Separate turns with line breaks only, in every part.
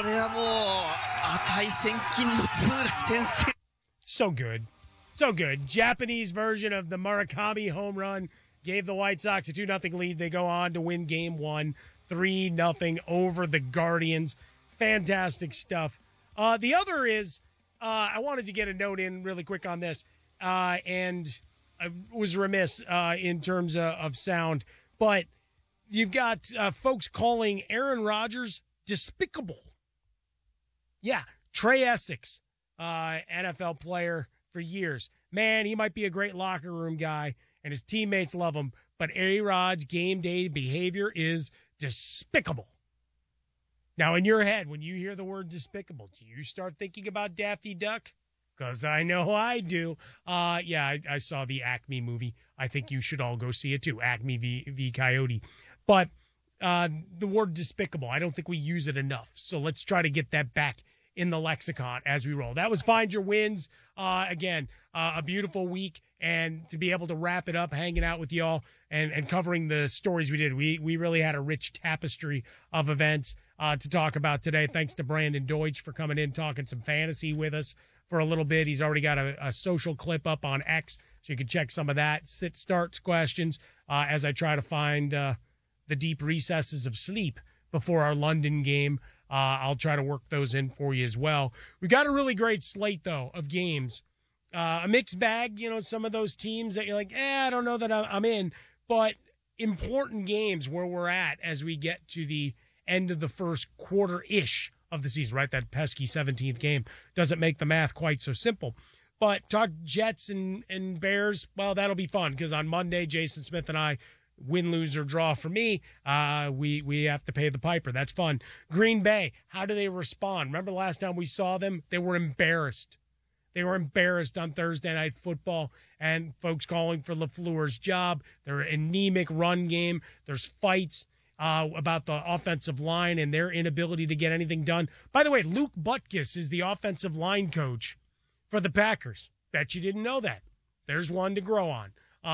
れはもう値千金のツーラン先制。
So good. So good. Japanese version of the Murakami home run gave the White Sox a 2-0 lead. They go on to win game one, 3-0 over the Guardians. Fantastic stuff. The other is, I wanted to get a note in really quick on this, and I was remiss in terms of sound, but you've got folks calling Aaron Rodgers despicable. Yeah, Trey Essex, NFL player for years. Man, he might be a great locker room guy, and his teammates love him, but A-Rod's game day behavior is despicable. Now, in your head, when you hear the word despicable, do you start thinking about Daffy Duck? Because I know I do. I saw the Acme movie. I think you should all go see it too, Acme v. Coyote. But the word despicable, I don't think we use it enough. So let's try to get that back in the lexicon as we roll. That was Find Your Wins. Again, a beautiful week, and to be able to wrap it up hanging out with y'all and covering the stories we did. We really had a rich tapestry of events to talk about today. Thanks to Brandon Deutsch for coming in, talking some fantasy with us for a little bit. He's already got a social clip up on X, so you can check some of that. Sit-starts questions as I try to find the deep recesses of sleep before our London game. I'll try to work those in for you as well. We got a really great slate, though, of games. A mixed bag, some of those teams that you're like, I don't know that I'm in, but important games where we're at as we get to the end of the first quarter-ish of the season, right? That pesky 17th game doesn't make the math quite so simple. But talk Jets and Bears, well, that'll be fun because on Monday, Jason Smith and I, win, lose, or draw for me, we have to pay the piper. That's fun. Green Bay, how do they respond? Remember the last time we saw them? They were embarrassed. They were embarrassed on Thursday Night Football, and folks calling for LaFleur's job. Their anemic run game. There's fights about the offensive line and their inability to get anything done. By the way, Luke Butkus is the offensive line coach for the Packers. Bet you didn't know that. There's one to grow on.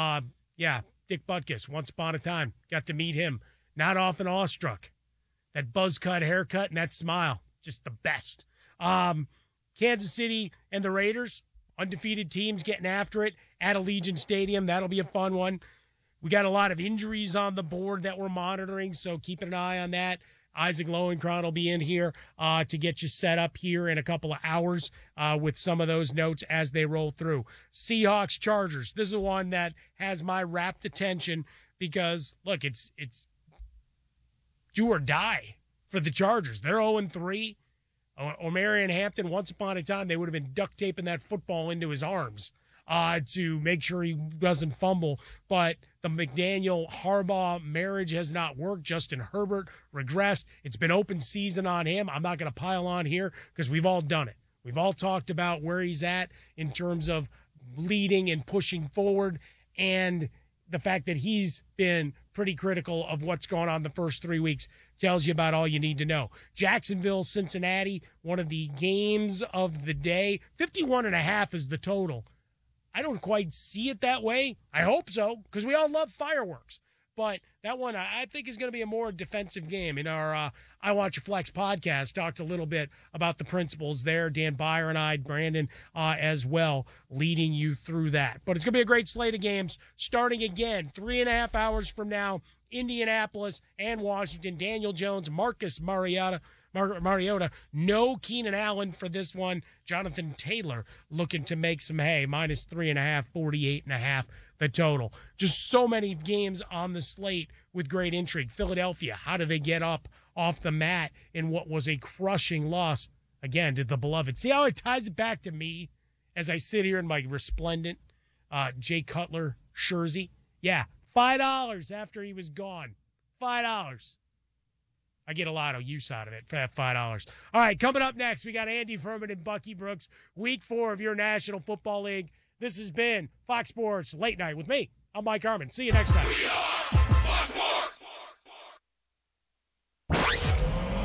Dick Butkus, once upon a time, got to meet him. Not often awestruck. That buzz cut haircut and that smile, just the best. Kansas City and the Raiders, undefeated teams getting after it at Allegiant Stadium. That'll be a fun one. We got a lot of injuries on the board that we're monitoring, so keeping an eye on that. Isaac Lowenkron will be in here to get you set up here in a couple of hours with some of those notes as they roll through. Seahawks, Chargers. This is one that has my rapt attention because, look, it's do or die for the Chargers. They're 0-3. O'Marion Hampton, once upon a time, they would have been duct taping that football into his arms to make sure he doesn't fumble. But the McDaniel-Harbaugh marriage has not worked. Justin Herbert regressed. It's been open season on him. I'm not going to pile on here because we've all done it. We've all talked about where he's at in terms of leading and pushing forward, and the fact that he's been pretty critical of what's going on the first 3 weeks tells you about all you need to know. Jacksonville, Cincinnati, one of the games of the day. 51.5 is the total. I don't quite see it that way. I hope so, because we all love fireworks. But that one, I think, is going to be a more defensive game. In our I Watch Your Flex podcast, talked a little bit about the principles there. Dan Byer and I, Brandon, as well, leading you through that. But it's going to be a great slate of games starting again 3.5 hours from now. Indianapolis and Washington. Daniel Jones, Marcus Mariota. No Keenan Allen for this one. Jonathan Taylor looking to make some hay. -3.5, 48.5 the total. Just so many games on the slate with great intrigue. Philadelphia, how do they get up off the mat in what was a crushing loss, again, to the beloved? See how it ties it back to me as I sit here in my resplendent Jay Cutler jersey? Yeah, $5 after he was gone. $5. I get a lot of use out of it for that $5. All right, coming up next, we got Andy Furman and Bucky Brooks, Week 4 of your National Football League. This has been Fox Sports Late Night with me. I'm Mike Harmon. See you next time.
We are Fox Sports.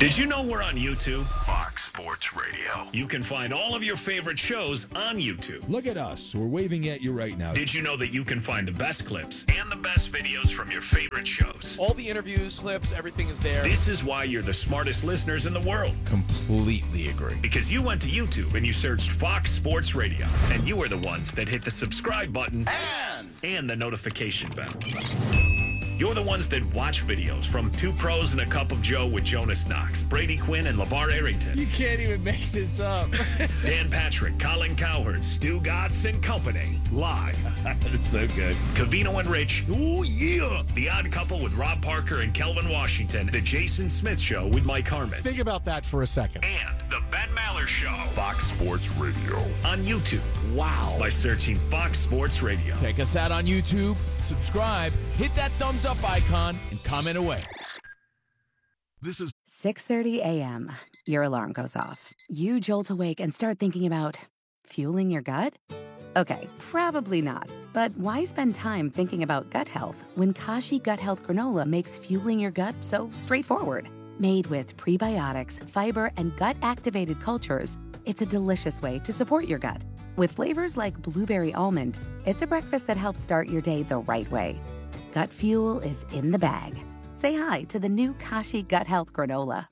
Did you know we're on YouTube? Fox Sports Radio. You can find all of your favorite shows on YouTube.
Look at us. We're waving at you right now.
Did you know that you can find the best clips and the best videos from your favorite shows?
All the interviews, clips, everything is there.
This is why you're the smartest listeners in the world.
Completely agree.
Because you went to YouTube and you searched Fox Sports Radio. And you are the ones that hit the subscribe button and the notification bell. You're the ones that watch videos from Two Pros and a Cup of Joe with Jonas Knox, Brady Quinn, and LeVar Arrington.
You can't even make this up.
Dan Patrick, Colin Cowherd, Stu Gatz and Company. Live.
It's so good.
Covino and Rich. Oh, yeah. The Odd Couple with Rob Parker and Kelvin Washington. The Jason Smith Show with Mike Harmon.
Think about that for a second.
And the Ben Maller Show. Fox Sports Radio. On YouTube. Wow. By searching Fox Sports Radio.
Check us out on YouTube, subscribe, hit that thumbs up icon, and comment away.
This is
6:30 a.m. Your alarm goes off. You jolt awake and start thinking about fueling your gut? Okay, probably not. But why spend time thinking about gut health when Kashi Gut Health Granola makes fueling your gut so straightforward? Made with prebiotics, fiber, and gut-activated cultures, it's a delicious way to support your gut. With flavors like blueberry almond, it's a breakfast that helps start your day the right way. Gut fuel is in the bag. Say hi to the new Kashi Gut Health Granola.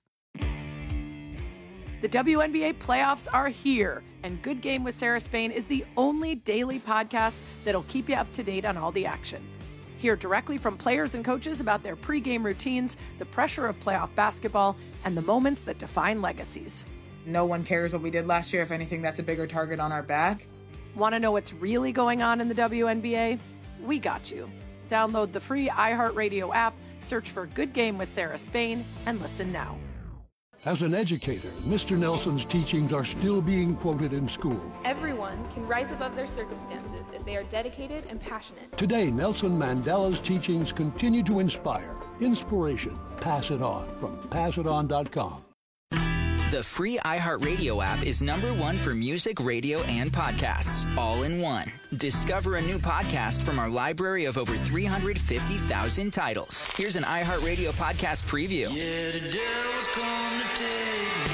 The WNBA playoffs are here, and Good Game with Sarah Spain is the only daily podcast that'll keep you up to date on all the action. Hear directly from players and coaches about their pregame routines, the pressure of playoff basketball, and the moments that define legacies.
No one cares what we did last year. If anything, that's a bigger target on our back.
Want to know what's really going on in the WNBA? We got you. Download the free iHeartRadio app, search for Good Game with Sarah Spain, and listen now.
As an educator, Mr. Nelson's teachings are still being quoted in school.
Everyone can rise above their circumstances if they are dedicated and passionate.
Today, Nelson Mandela's teachings continue to inspire. Inspiration. Pass it on from passiton.com.
The free iHeartRadio app is #1 for music, radio, and podcasts, all in one. Discover a new podcast from our library of over 350,000 titles. Here's an iHeartRadio podcast preview.
Yeah, the devil's come to take me.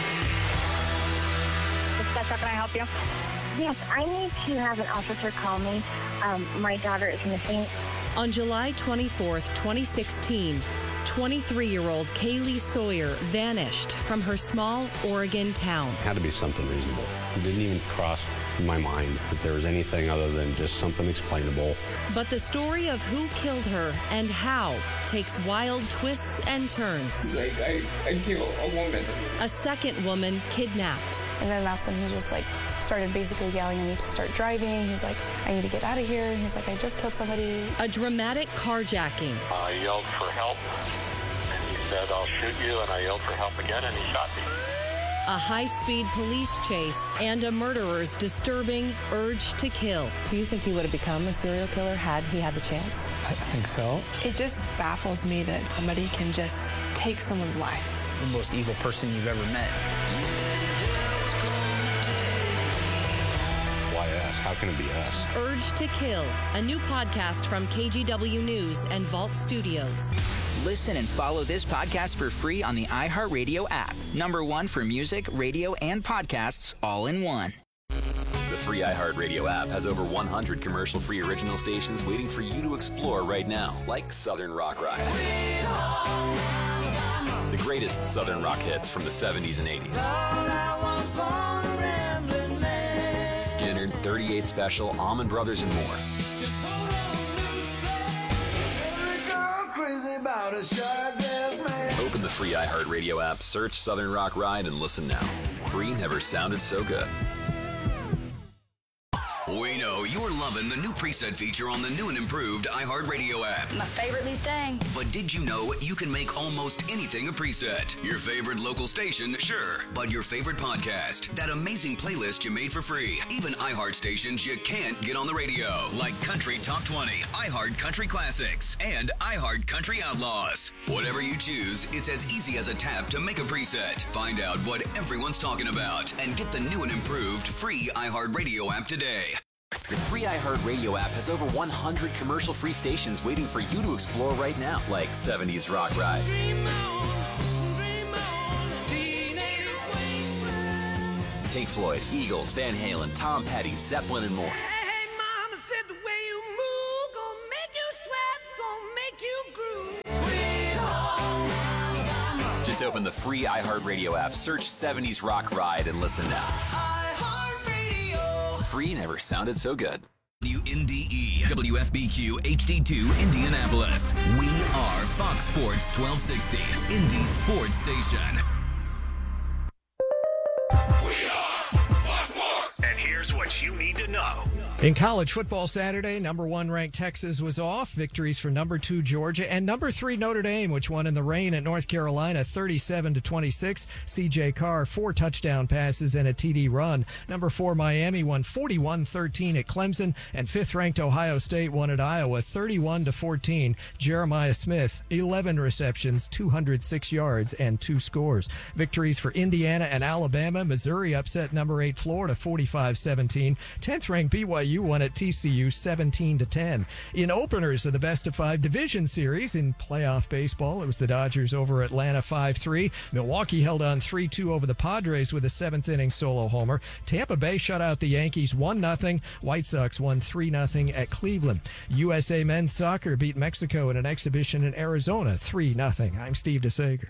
Can I help you? Yes, I need to have an officer call me. My daughter is missing.
On July 24th, 2016, 23-year-old Kaylee Sawyer vanished from her small Oregon town.
It had to be something reasonable. It didn't even cross my mind that there was anything other than just something explainable.
But the story of who killed her and how takes wild twists and turns.
Like, I killed a woman.
A second woman kidnapped.
And then that's when he just started basically yelling at me to start driving. He's like, I need to get out of here. And he's like, I just killed somebody.
A dramatic carjacking.
I yelled for help, and he said, I'll shoot you, and I yelled for help again, and he shot me.
A high-speed police chase and a murderer's disturbing urge to kill.
Do you think he would have become a serial killer had he had the chance?
I think so.
It just baffles me that somebody can just take someone's life.
The most evil person you've ever met.
Why us? How can it be us?
Urge to Kill, a new podcast from KGW News and Vault Studios.
Listen and follow this podcast for free on the iHeartRadio app. #1 for music, radio, and podcasts, all in one.
The free iHeartRadio app has over 100 commercial-free original stations waiting for you to explore right now, like Southern Rock Ride. The greatest Southern rock hits from the 70s and 80s. Skinner, 38 Special, Allman Brothers, and more. Open the free iHeartRadio app, search Southern Rock Ride, and listen now. Free never sounded so good.
We know you're loving the new preset feature on the new and improved iHeartRadio app.
My favorite new thing.
But did you know you can make almost anything a preset? Your favorite local station, sure. But your favorite podcast, that amazing playlist you made for free. Even iHeart stations you can't get on the radio, like Country Top 20, iHeart Country Classics, and iHeart Country Outlaws. Whatever you choose, it's as easy as a tap to make a preset. Find out what everyone's talking about and get the new and improved free iHeartRadio app today.
The free iHeartRadio app has over 100 commercial-free stations waiting for you to explore right now, like 70s Rock Ride. Pink Floyd, Eagles, Van Halen, Tom Petty, Zeppelin, and more.
Hey, mama said the way you move gonna make you sweat, gonna make you groove. Sweet home Alabama.
Just open the free iHeartRadio app, search 70s Rock Ride, and listen now.
iHeartRadio.
Free never sounded so good.
WNDE, WFBQ HD2 Indianapolis. We are Fox Sports 1260, Indy Sports Station.
And here's what you need to know.
In college football Saturday, number 1 ranked Texas was off. Victories for number 2 Georgia and number 3 Notre Dame, which won in the rain at North Carolina 37-26. C.J. Carr 4 touchdown passes and a TD run. Number 4 Miami won 41-13 at Clemson, and 5th ranked Ohio State won at Iowa 31-14. Jeremiah Smith 11 receptions, 206 yards and 2 scores. Victories for Indiana and Alabama. Missouri upset number 8 Florida 45-17. 10th ranked BYU won at TCU 17-10. In openers of the best-of-5 division series in playoff baseball, it was the Dodgers over Atlanta 5-3. Milwaukee held on 3-2 over the Padres with a 7th-inning solo homer. Tampa Bay shut out the Yankees 1-0. White Sox won 3-0 at Cleveland. USA men's soccer beat Mexico in an exhibition in Arizona 3-0. I'm Steve DeSager.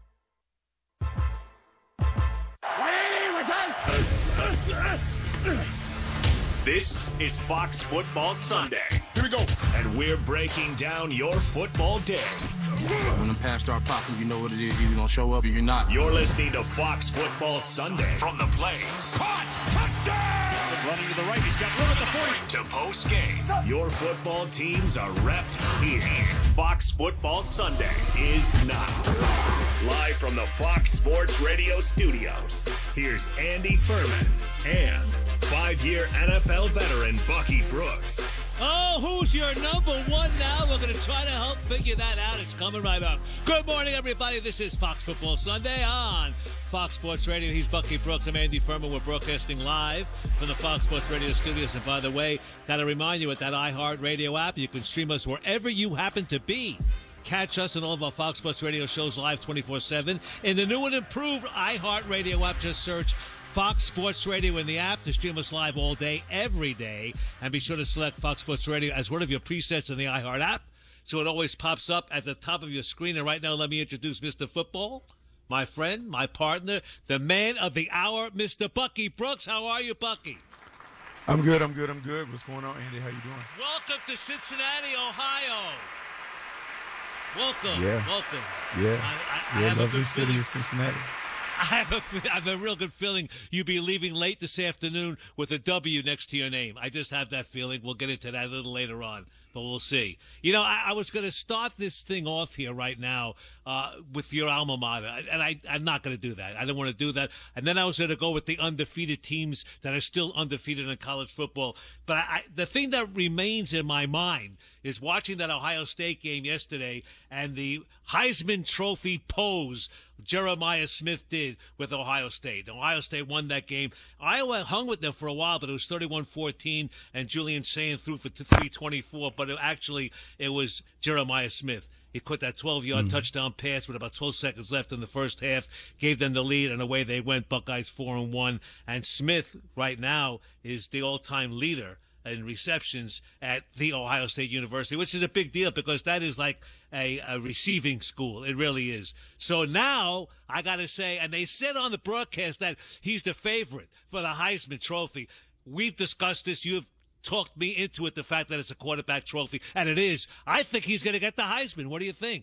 This is Fox Football Sunday. Here we go. And we're breaking down your football day.
When the pass start popping, you know what it is. You're going to show up or you're not.
You're listening to Fox Football Sunday. From the plays. Caught! Touchdown! Running to the right. He's got room at the 40. To post game. Your football teams are repped here. Fox Football Sunday is now. Live from the Fox Sports Radio studios, here's Andy Furman and 5-year NFL veteran Bucky Brooks.
Oh, who's your number 1 now? We're going to try to help figure that out. It's coming right up. Good morning, everybody. This is Fox Football Sunday on Fox Sports Radio. He's Bucky Brooks. I'm Andy Furman. We're broadcasting live from the Fox Sports Radio studios. And by the way, got to remind you, with that iHeartRadio app, you can stream us wherever you happen to be. Catch us and all of our Fox Sports Radio shows live 24/7. In the new and improved iHeartRadio app, just search Fox Sports Radio in the app to stream us live all day, every day. And be sure to select Fox Sports Radio as one of your presets in the iHeart app, so it always pops up at the top of your screen. And right now, let me introduce Mr. Football, my friend, my partner, the man of the hour, Mr. Bucky Brooks. How are you, Bucky?
I'm good. What's going on, Andy? How you doing?
Welcome to Cincinnati, Ohio. Welcome.
Yeah.
Welcome.
Yeah.
I have
lovely
a good
city
feeling.
of Cincinnati.
I have a real good feeling you'll be leaving late this afternoon with a W next to your name. I just have that feeling. We'll get into that a little later on, but we'll see. You know, I was going to start this thing off here right now with your alma mater, and I'm not going to do that. I don't want to do that. And then I was going to go with the undefeated teams that are still undefeated in college football. But the thing that remains in my mind is watching that Ohio State game yesterday and the Heisman Trophy pose Jeremiah Smith did with Ohio State. Ohio State won that game. Iowa hung with them for a while, but it was 31-14, and Julian Sayin threw for 324, but it was Jeremiah Smith. He caught that 12-yard touchdown pass with about 12 seconds left in the first half, gave them the lead, and away they went. Buckeyes 4-1. And Smith, right now, is the all-time leader in receptions at the Ohio State University, which is a big deal because that is like a receiving school. It really is. So now I got to say, and they said on the broadcast that he's the favorite for the Heisman Trophy. We've discussed this. You've talked me into it, the fact that it's a quarterback trophy, and it is. I think he's going to get the Heisman. What do you think?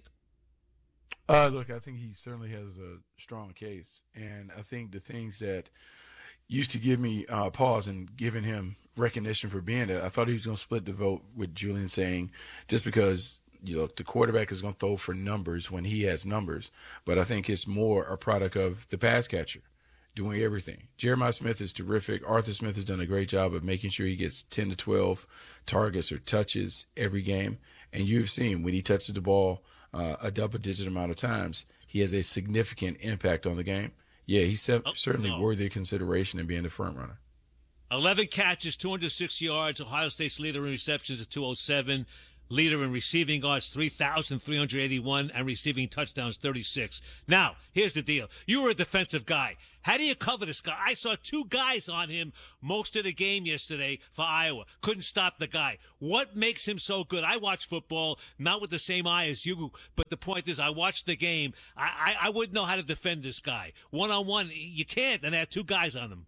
Look, I think he certainly has a strong case, and I think the things that used to give me pause and giving him recognition for being there, I thought he was going to split the vote with Julian Sayin just because, you know, the quarterback is going to throw for numbers when he has numbers, but I think it's more a product of the pass catcher doing everything. Jeremiah Smith is terrific. Arthur Smith has done a great job of making sure he gets 10 to 12 targets or touches every game. And you've seen when he touches the ball a double-digit amount of times, he has a significant impact on the game. Yeah, he's certainly worthy of consideration in being the front runner.
11 catches, 206 yards. Ohio State's leader in receptions at 207. Leader in receiving yards, 3,381, and receiving touchdowns, 36. Now, here's the deal. You were a defensive guy. How do you cover this guy? I saw two guys on him most of the game yesterday for Iowa. Couldn't stop the guy. What makes him so good? I watch football, not with the same eye as you, but the point is I watched the game. I wouldn't know how to defend this guy. One-on-one, you can't, and they had two guys on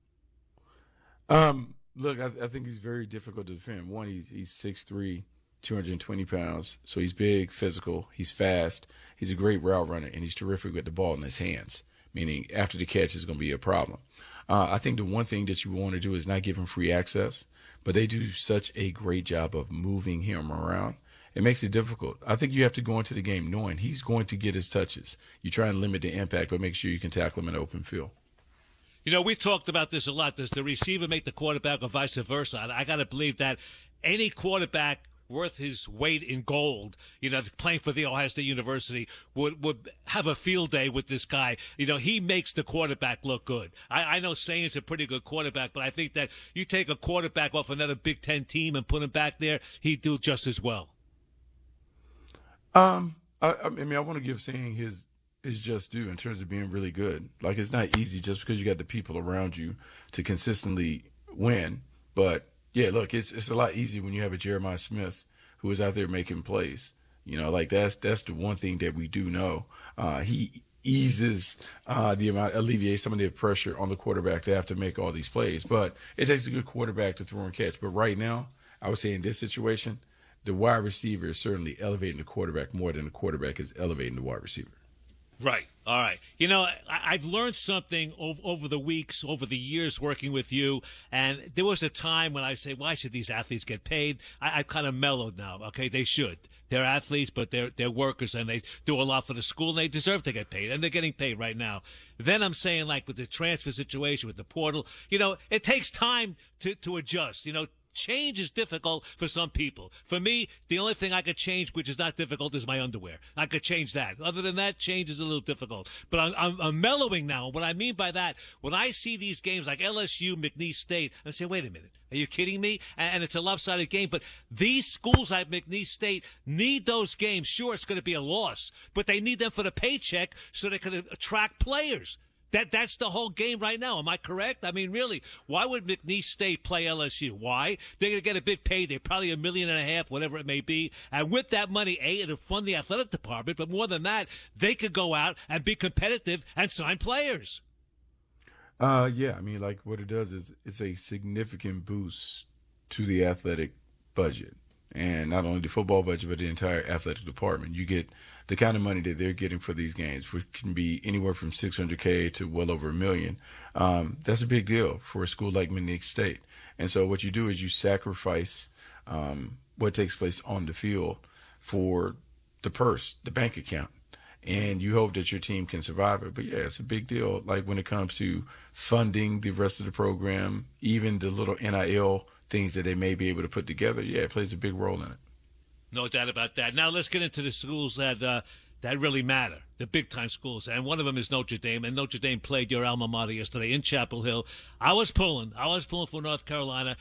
him.
Look, I think he's very difficult to defend. One, he's 6'3", 220 pounds. So he's big, physical. He's fast. He's a great route runner, and he's terrific with the ball in his hands, meaning after the catch is going to be a problem. I think the one thing that you want to do is not give him free access, but they do such a great job of moving him around. It makes it difficult. I think you have to go into the game knowing he's going to get his touches. You try and limit the impact, but make sure you can tackle him in the open field.
You know, we talked about this a lot. Does the receiver make the quarterback or vice versa? I got to believe that any quarterback worth his weight in gold, you know, playing for the Ohio State University, would have a field day with this guy. You know, he makes the quarterback look good. I know Saints a pretty good quarterback, but I think that you take a quarterback off another Big Ten team and put him back there, he'd do just as well.
I mean, I want to give Saying his just due in terms of being really good. Like, it's not easy just because you got the people around you to consistently win, but yeah, look, it's a lot easier when you have a Jeremiah Smith who is out there making plays. You know, like that's the one thing that we do know. He eases alleviates some of the pressure on the quarterback to have to make all these plays. But it takes a good quarterback to throw and catch. But right now, I would say in this situation, the wide receiver is certainly elevating the quarterback more than the quarterback is elevating the wide receiver.
Right. All right. You know, I've learned something over the weeks, over the years working with you, and there was a time when I say, why should these athletes get paid? I've kind of mellowed now. Okay, they should. They're athletes, but they're workers, and they do a lot for the school, and they deserve to get paid, and they're getting paid right now. Then I'm saying, like, with the transfer situation, with the portal, you know, it takes time to adjust. You know, change is difficult for some people. For me, the only thing I could change, which is not difficult, is my underwear. I could change that. Other than that, change is a little difficult. But I'm mellowing now. What I mean by that, when I see these games like LSU, McNeese State, I say, wait a minute. Are you kidding me? And it's a lopsided game. But these schools like McNeese State need those games. Sure, it's going to be a loss, but they need them for the paycheck so they can attract players. That's the whole game right now. Am I correct? I mean, really, why would McNeese State play LSU? Why? They're going to get a big payday, probably $1.5 million, whatever it may be. And with that money, it'll fund the athletic department. But more than that, they could go out and be competitive and sign players.
Yeah, I mean, like what it does is it's a significant boost to the athletic budget. And not only the football budget, but the entire athletic department. You get the kind of money that they're getting for these games, which can be anywhere from $600K to well over $1 million. That's a big deal for a school like McNeese State. And so what you do is you sacrifice what takes place on the field for the purse, the bank account. And you hope that your team can survive it. But, yeah, it's a big deal, like when it comes to funding the rest of the program, even the little NIL things that they may be able to put together. Yeah, it plays a big role in it.
No doubt about that. Now let's get into the schools that really matter, the big-time schools. And one of them is Notre Dame, and Notre Dame played your alma mater yesterday in Chapel Hill. I was pulling for North Carolina.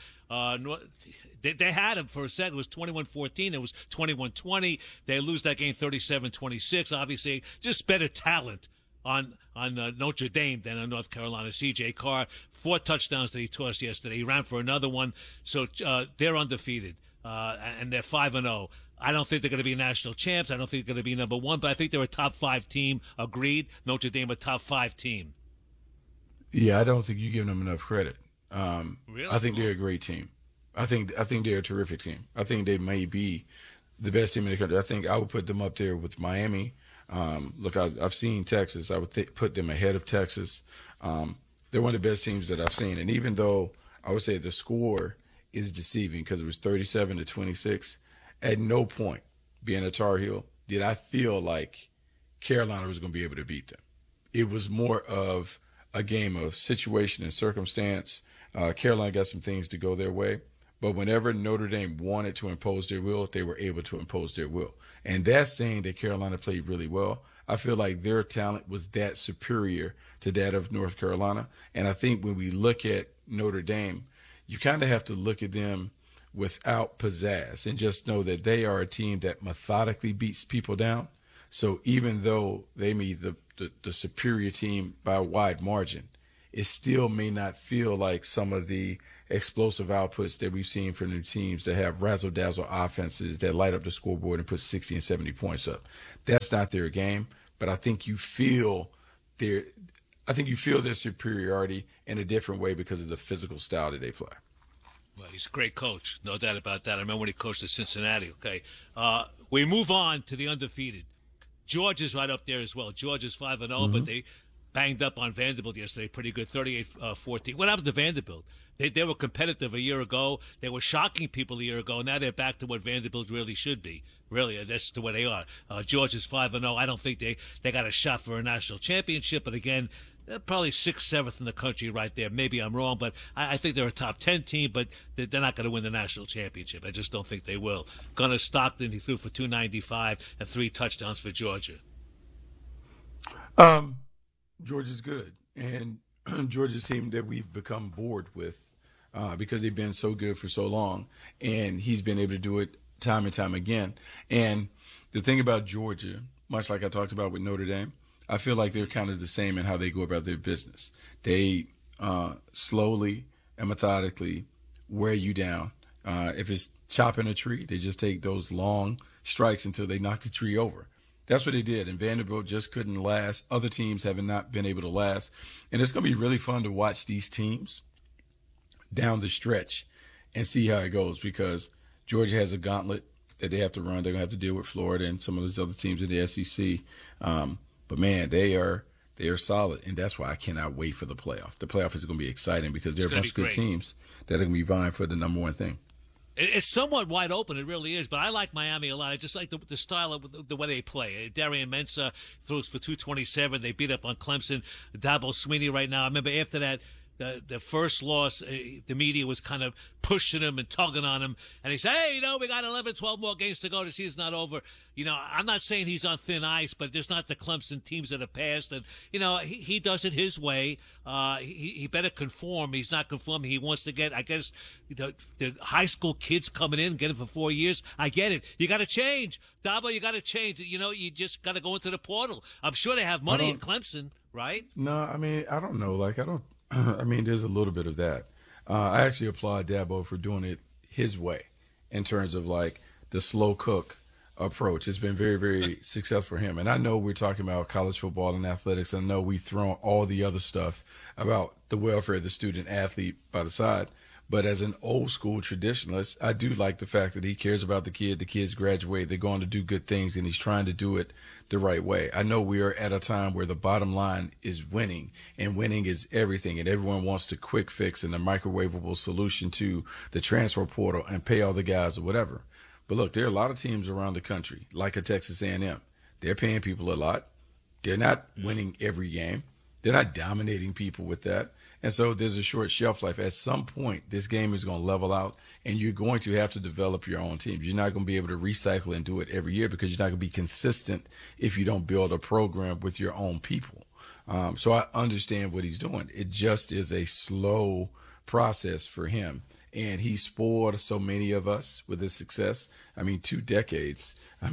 They had them for a second. It was 21-14. It was 21-20. They lose that game 37-26. Obviously, just better talent on Notre Dame than on North Carolina. C.J. Carr, 4 touchdowns that he tossed yesterday. He ran for another one. So they're undefeated, and they're 5-0. I don't think they're going to be national champs. I don't think they're going to be number one, but I think they're a top 5 team. Agreed. Notre Dame a top 5 team.
Yeah, I don't think you're giving them enough credit.
Really?
I think they're a great team. I think they're a terrific team. I think they may be the best team in the country. I think I would put them up there with Miami. Look, I've seen Texas. I would put them ahead of Texas. They're one of the best teams that I've seen. And even though I would say the score is deceiving because it was 37-26, at no point, being a Tar Heel, did I feel like Carolina was going to be able to beat them. It was more of a game of situation and circumstance. Carolina got some things to go their way. But whenever Notre Dame wanted to impose their will, they were able to impose their will. And that's saying that Carolina played really well. I feel like their talent was that superior to that of North Carolina. And I think when we look at Notre Dame, you kind of have to look at them without pizzazz, and just know that they are a team that methodically beats people down. So even though they may be the superior team by a wide margin, it still may not feel like some of the explosive outputs that we've seen from the teams that have razzle-dazzle offenses that light up the scoreboard and put 60 and 70 points up. That's not their game, but I think you feel their superiority in a different way because of the physical style that they play.
Well, he's a great coach, no doubt about that. I remember when he coached at Cincinnati. Okay, we move on to the undefeated. Georgia's right up there as well. Georgia's 5-0, but they banged up on Vanderbilt yesterday. Pretty good, 38-14. What happened to Vanderbilt? They were competitive a year ago. They were shocking people a year ago. Now they're back to what Vanderbilt really should be. Really, that's the way they are. Georgia's 5-0. I don't think they got a shot for a national championship. But again, they're probably 6th, 7th in the country right there. Maybe I'm wrong, but I think they're a top 10 team, but they're not going to win the national championship. I just don't think they will. Gunnar Stockton, he threw for 295 and 3 touchdowns for Georgia.
Georgia's good. And Georgia's team that we've become bored with because they've been so good for so long. And he's been able to do it time and time again. And the thing about Georgia, much like I talked about with Notre Dame, I feel like they're kind of the same in how they go about their business. They slowly and methodically wear you down. If it's chopping a tree, they just take those long strikes until they knock the tree over. That's what they did, and Vanderbilt just couldn't last. Other teams have not been able to last. And it's going to be really fun to watch these teams down the stretch and see how it goes, because Georgia has a gauntlet that they have to run. They're going to have to deal with Florida and some of those other teams in the SEC. But, man, they are solid, and that's why I cannot wait for the playoff. The playoff is going to be exciting because there are a bunch of good teams that are going to be vying for the number one thing.
It's somewhat wide open, it really is, but I like Miami a lot. I just like the style of the way they play. Darian Mensah throws for 227. They beat up on Clemson. Dabo Swinney right now. I remember after that, the first loss, the media was kind of pushing him and tugging on him. And he said, hey, we got 11, 12 more games to go. The season's not over. I'm not saying he's on thin ice, but there's not the Clemson teams that have passed. And, he does it his way. He better conform. He's not conforming. He wants to get, I guess, the high school kids coming in, get him for 4 years. I get it. You got to change. Dabo, you got to change. You just got to go into the portal. I'm sure they have money in Clemson, right?
No, I mean, I don't know. There's a little bit of that. I actually applaud Dabo for doing it his way in terms of the slow cook approach. It's been very, very successful for him. And I know we're talking about college football and athletics. I know we've thrown all the other stuff about the welfare of the student athlete by the side. But as an old school traditionalist, I do like the fact that he cares about the kid. The kids graduate. They're going to do good things, and he's trying to do it the right way. I know we are at a time where the bottom line is winning, and winning is everything, and everyone wants the quick fix and the microwavable solution to the transfer portal and pay all the guys or whatever. But look, there are a lot of teams around the country, like a Texas A&M. They're paying people a lot. They're not winning every game. They're not dominating people with that. And so there's a short shelf life. At some point, this game is going to level out, and you're going to have to develop your own teams. You're not going to be able to recycle and do it every year because you're not going to be consistent if you don't build a program with your own people. So I understand what he's doing. It just is a slow process for him. And he spoiled so many of us with his success. 2 decades,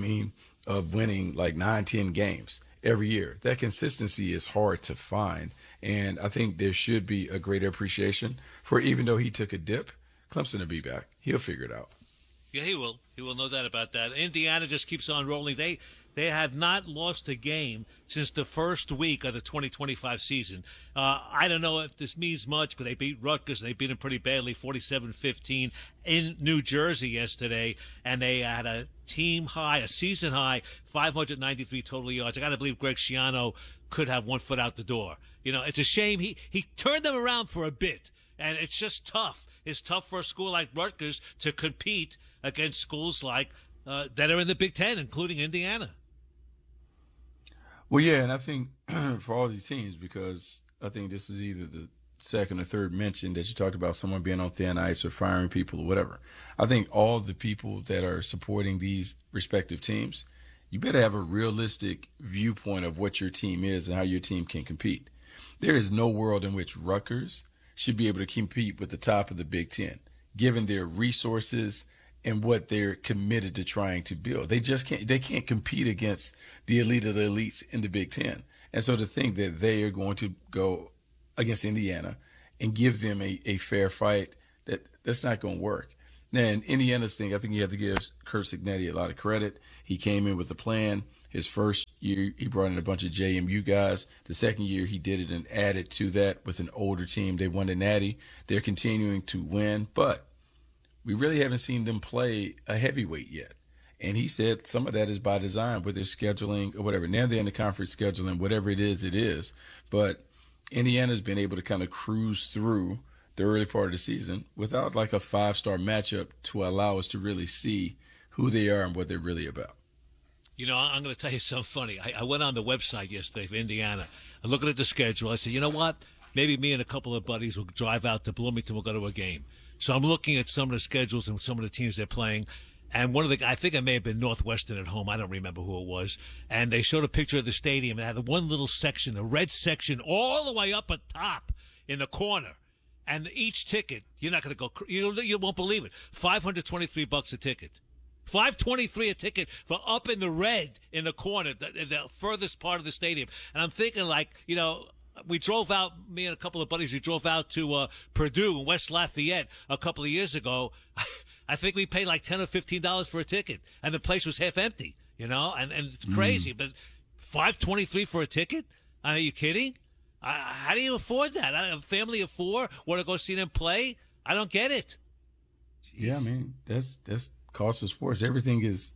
of winning 9, 10 games every year. That consistency is hard to find. And I think there should be a greater appreciation for, even though he took a dip, Clemson will be back. He'll figure it out.
Yeah, he will. He will, no doubt about that. Indiana just keeps on rolling. They have not lost a game since the first week of the 2025 season. I don't know if this means much, but they beat Rutgers. They beat them pretty badly, 47-15 in New Jersey yesterday. And they had a team high, a season high, 593 total yards. I got to believe Greg Schiano could have one foot out the door. It's a shame. He turned them around for a bit, and it's just tough. It's tough for a school like Rutgers to compete against schools like that are in the Big Ten, including Indiana.
Well, yeah, and I think for all these teams, because I think this is either the second or third mention that you talked about someone being on thin ice or firing people or whatever. I think all the people that are supporting these respective teams, you better have a realistic viewpoint of what your team is and how your team can compete. There is no world in which Rutgers should be able to compete with the top of the Big Ten. given their resources and what they're committed to trying to build. They can't compete against the elite of the elites in the Big Ten. And so to think that they are going to go against Indiana and give them a fair fight, that's not going to work. And Indiana's thing, I think you have to give Curt Cignetti a lot of credit. He came in with a plan. His first year, he brought in a bunch of JMU guys. The second year, he did it and added to that with an older team. They won the Natty. They're continuing to win, but we really haven't seen them play a heavyweight yet. And he said some of that is by design with their scheduling or whatever. Now they're in the conference scheduling, whatever it is, it is. But Indiana's been able to kind of cruise through the early part of the season without like a 5-star matchup to allow us to really see who they are and what they're really about.
You know, I'm going to tell you something funny. I went on the website yesterday for Indiana. I'm looking at the schedule. I said, you know what? Maybe me and a couple of buddies will drive out to Bloomington. We'll go to a game. So I'm looking at some of the schedules and some of the teams they're playing. And I think it may have been Northwestern at home. I don't remember who it was. And they showed a picture of the stadium. It had one little section, a red section, all the way up at top in the corner. And each ticket, you're not going to go, you won't believe it, $523 a ticket. $523 a ticket for up in the red in the corner, the furthest part of the stadium. And I'm thinking, like, you know, we drove out, me and a couple of buddies, we drove out to Purdue in West Lafayette a couple of years ago. I think we paid like $10 or $15 for a ticket, and the place was half empty, you know, and it's crazy. But $523 for a ticket? Are you kidding? How do you afford that? A family of 4 want to go see them play? I don't get it. Jeez.
Yeah, I mean, that's cost of sports. Everything is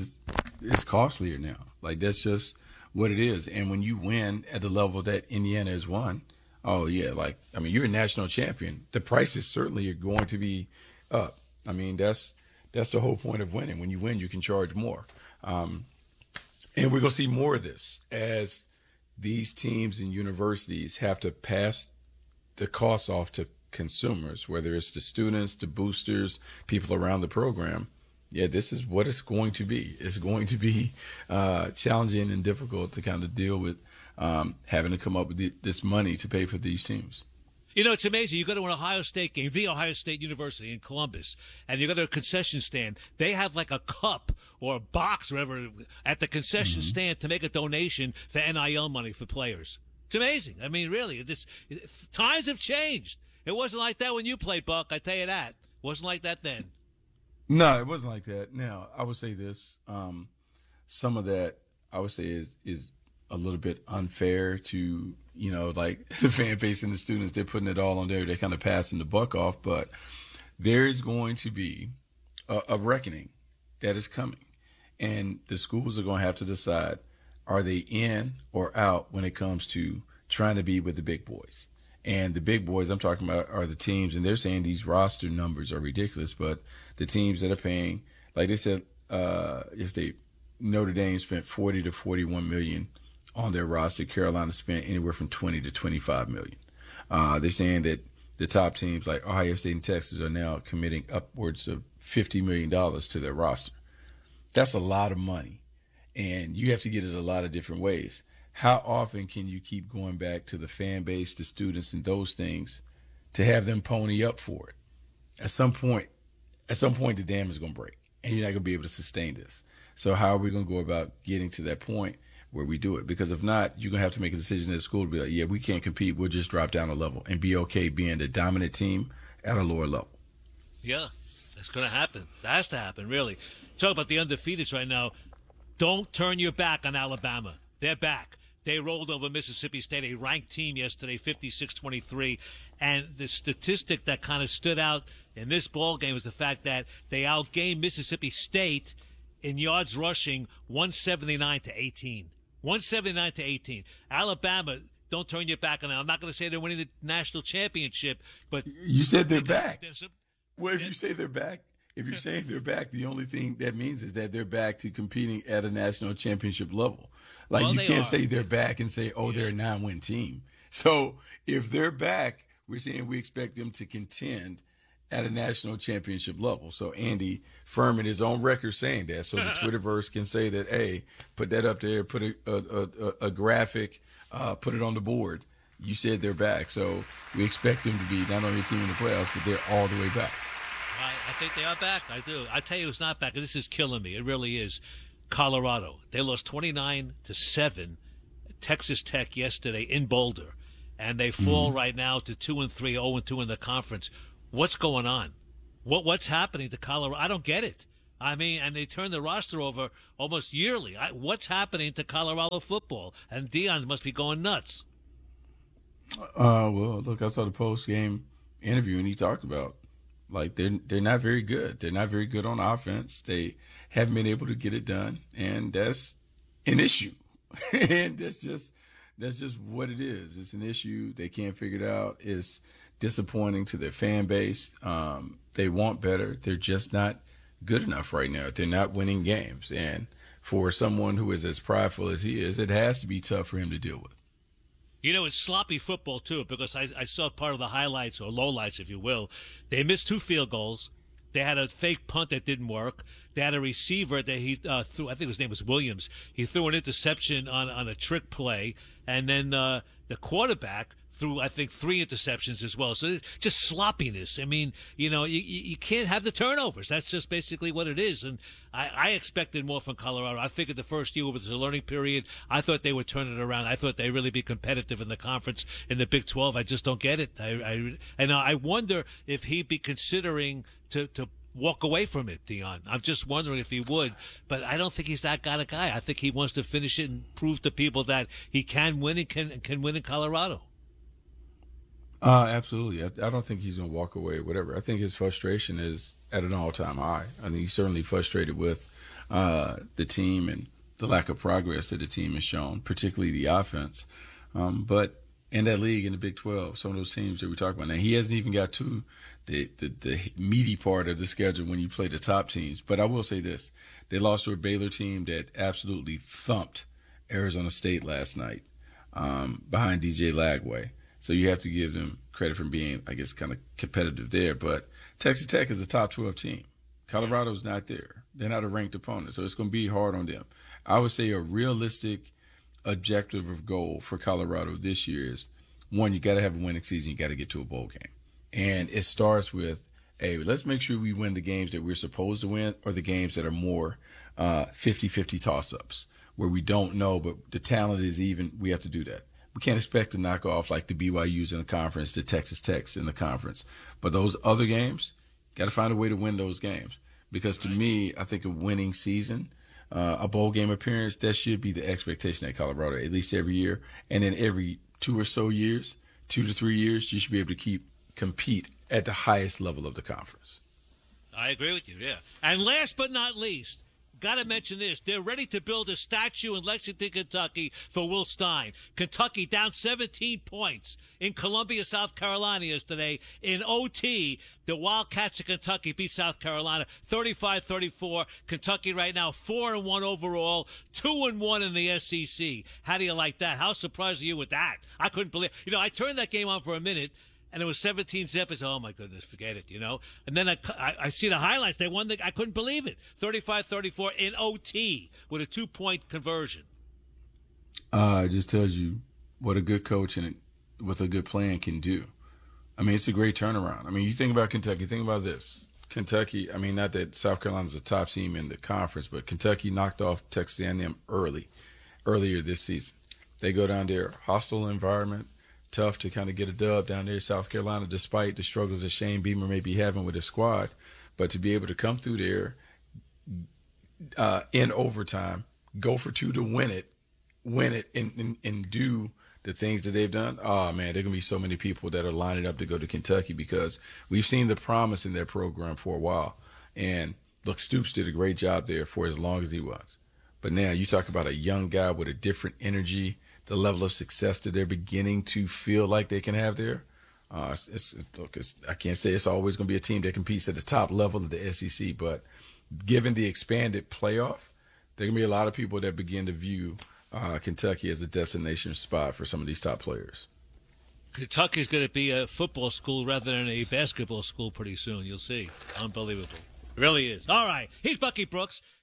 costlier now. Like, that's just what it is. And when you win at the level that Indiana has won, oh yeah, like, I mean, you're a national champion. The prices certainly are going to be up. I mean, that's the whole point of winning. When you win, you can charge more. And we're going to see more of this as these teams and universities have to pass the costs off to consumers, whether it's the students, the boosters, people around the program. Yeah, this is what it's going to be. It's going to be challenging and difficult to kind of deal with having to come up with this money to pay for these teams.
You know, it's amazing. You go to an Ohio State game, the Ohio State University in Columbus, and you go to a concession stand. They have like a cup or a box or whatever at the concession stand to make a donation for NIL money for players. It's amazing. I mean, really, times have changed. It wasn't like that when you played, Buck. I tell you that. It wasn't like that then.
No, it wasn't like that. Now, I would say this. Some of that, I would say, is a little bit unfair to, you know, like the fan base and the students. They're putting it all on there. They're kind of passing the buck off. But there is going to be a reckoning that is coming. And the schools are going to have to decide, are they in or out when it comes to trying to be with the big boys? And the big boys I'm talking about are the teams, and they're saying these roster numbers are ridiculous, but the teams that are paying, like they said, Notre Dame spent 40 to 41 million on their roster. Carolina spent anywhere from 20 to 25 million. They're saying that the top teams like Ohio State and Texas are now committing upwards of $50 million to their roster. That's a lot of money, and you have to get it a lot of different ways. How often can you keep going back to the fan base, the students, and those things to have them pony up for it? At some point, the dam is going to break, and you're not going to be able to sustain this. So how are we going to go about getting to that point where we do it? Because if not, you're going to have to make a decision at school to be like, yeah, we can't compete. We'll just drop down a level and be okay being the dominant team at a lower level.
Yeah, that's going to happen. That has to happen, really. Talk about the undefeateds right now. Don't turn your back on Alabama. They're back. They rolled over Mississippi State, a ranked team yesterday, 56-23. And the statistic that kind of stood out in this ball game was the fact that they outgained Mississippi State in yards rushing 179-18. 179-18. Alabama, don't turn your back on them. I'm not going to say they're winning the national championship, but
you said they're back. Well, if you say they're back, if you're saying they're back, the only thing that means is that they're back to competing at a national championship level. Like, well, you can't say they're back and say, oh, they're a 9-win team. So if they're back, we're saying we expect them to contend at a national championship level. So Andy Furman is on record saying that. So the Twitterverse can say that, hey, put that up there, put a graphic, put it on the board. You said they're back. So we expect them to be not only a team in the playoffs, but they're all the way back.
I think they are back. I do. I tell you who's not back, and this is killing me. It really is. Colorado. They lost 29-7. Texas Tech yesterday in Boulder, and they fall right now to 2-3, 0-2 in the conference. What's going on? What's happening to Colorado? I don't get it. I mean, and they turn the roster over almost yearly. What's happening to Colorado football? And Deion must be going nuts.
Well, look, I saw the post-game interview, and he talked about, like, they're not very good. They're not very good on offense. They haven't been able to get it done, and that's an issue. And that's just what it is. It's an issue. They can't figure it out. It's disappointing to their fan base. They want better. They're just not good enough right now. They're not winning games. And for someone who is as prideful as he is, it has to be tough for him to deal with.
You know, it's sloppy football, too, because I saw part of the highlights, or lowlights, if you will. They missed 2 field goals. They had a fake punt that didn't work. They had a receiver that he threw, I think his name was Williams. He threw an interception on a trick play. And then the quarterback threw, I think, 3 interceptions as well. So it's just sloppiness. I mean, you know, you can't have the turnovers. That's just basically what it is. And I expected more from Colorado. I figured the first year was a learning period. I thought they would turn it around. I thought they'd really be competitive in the conference. In the Big 12, I just don't get it. I wonder if he'd be considering to walk away from it, Deion. I'm just wondering if he would, but I don't think he's that kind of guy. I think he wants to finish it and prove to people that he can win and can win in Colorado.
Absolutely. I don't think he's going to walk away, whatever. I think his frustration is at an all-time high. I mean, he's certainly frustrated with the team and the lack of progress that the team has shown, particularly the offense. But in that league, in the Big 12, some of those teams that we talk about now, he hasn't even got to the meaty part of the schedule when you play the top teams. But I will say this. They lost to a Baylor team that absolutely thumped Arizona State last night behind DJ Lagway. So you have to give them credit for being, I guess, kind of competitive there. But Texas Tech is a top 12 team. Colorado's not there. They're not a ranked opponent, so it's going to be hard on them. I would say a realistic objective or goal for Colorado this year is, one, you got to have a winning season. You got to get to a bowl game. And it starts with, hey, let's make sure we win the games that we're supposed to win, or the games that are more 50-50 toss-ups where we don't know, but the talent is even. We have to do that. We can't expect to knock off like the BYUs in the conference, the Texas Techs in the conference. But those other games, got to find a way to win those games. Because to me, I think a winning season, a bowl game appearance, that should be the expectation at Colorado, at least every year. And then every 2 or so years, 2 to 3 years, you should be able to compete at the highest level of the conference.
I agree with you, yeah. And last but not least, got to mention this. They're ready to build a statue in Lexington, Kentucky for Will Stein. Kentucky down 17 points in Columbia, South Carolina yesterday. In OT, the Wildcats of Kentucky beat South Carolina 35-34. Kentucky right now 4-1 overall, 2-1 in the SEC. How do you like that? How surprised are you with that? I couldn't believe. You know, I turned that game on for a minute, and it was 17-zip. I said, oh, my goodness, forget it, you know. And then I see the highlights. They won. I couldn't believe it. 35-34 in OT with a 2-point conversion.
It just tells you what a good coach and with a good plan can do. I mean, it's a great turnaround. I mean, you think about Kentucky. Think about this. Kentucky, I mean, not that South Carolina's a top team in the conference, but Kentucky knocked off Texas A&M earlier this season. They go down there, hostile environment. Tough to kind of get a dub down there in South Carolina, despite the struggles that Shane Beamer may be having with his squad. But to be able to come through there in overtime, go for 2 to win it, and do the things that they've done, oh, man, there are going to be so many people that are lining up to go to Kentucky because we've seen the promise in their program for a while. And, look, Stoops did a great job there for as long as he was. But now you talk about a young guy with a different energy, the level of success that they're beginning to feel like they can have there. I can't say it's always going to be a team that competes at the top level of the SEC, but given the expanded playoff, there are going to be a lot of people that begin to view Kentucky as a destination spot for some of these top players.
Kentucky's going to be a football school rather than a basketball school pretty soon. You'll see. Unbelievable. It really is. All right. He's Bucky Brooks.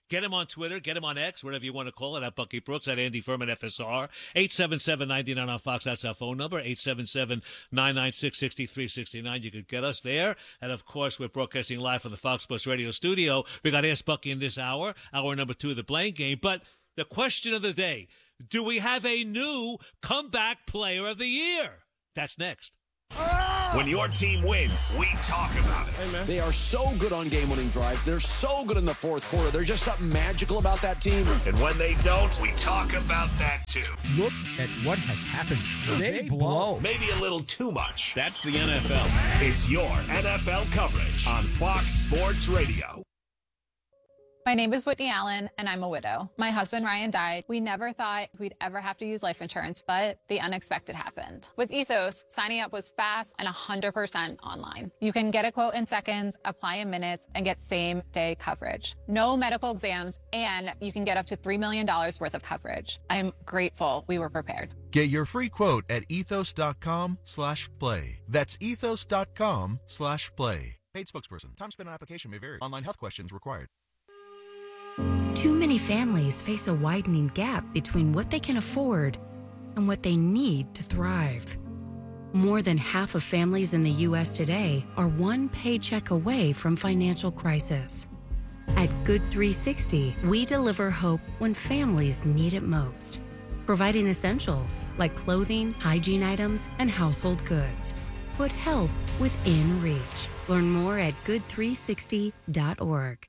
Get him on Twitter. Get him on X, whatever you want to call it, at Bucky Brooks, at Andy Furman FSR. 877-99 on Fox. That's our phone number, 877-996-6369. You could get us there. And, of course, we're broadcasting live from the Fox Sports Radio studio. We got Ask Bucky in this hour number 2 of the Blame Game. But the question of the day, do we have a new comeback player of the year? That's next.
When your team wins, we talk about it.
Hey, they are so good on game-winning drives. They're so good in the fourth quarter. There's just something magical about that team.
And when they don't, we talk about that too.
Look at what has happened. They blow.
Maybe a little too much.
That's the NFL.
It's your NFL coverage on Fox Sports Radio.
My name is Whitney Allen, and I'm a widow. My husband, Ryan, died. We never thought we'd ever have to use life insurance, but the unexpected happened. With Ethos, signing up was fast and 100% online. You can get a quote in seconds, apply in minutes, and get same-day coverage. No medical exams, and you can get up to $3 million worth of coverage. I'm grateful we were prepared.
Get your free quote at ethos.com/play. That's ethos.com/play. Paid spokesperson. Time spent on application may vary. Online health questions required.
Too many families face a widening gap between what they can afford and what they need to thrive. More than half of families in the U.S. today are one paycheck away from financial crisis. At Good 360, we deliver hope when families need it most, providing essentials like clothing, hygiene items, and household goods. Put help within reach. Learn more at good360.org.